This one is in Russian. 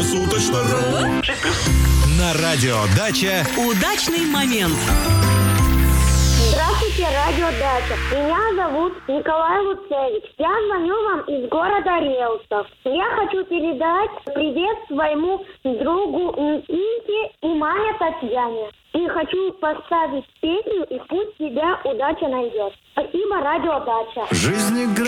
Круглосуточно. На радио «Дача» Удачный момент. Здравствуйте, радио «Дача». Меня зовут Николай Луцевич. Я звоню вам из города Реутов. Я хочу передать привет своему другу Никите и маме Татьяне. И хочу поставить песню «И пусть тебя удача найдет». Спасибо, радио «Дача». Жизнь игра.